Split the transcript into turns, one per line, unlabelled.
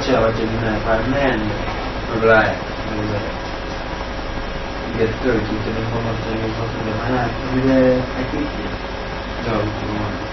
baca gimana Fireman mulai gitu kita informasi dari mana ada aktif jauh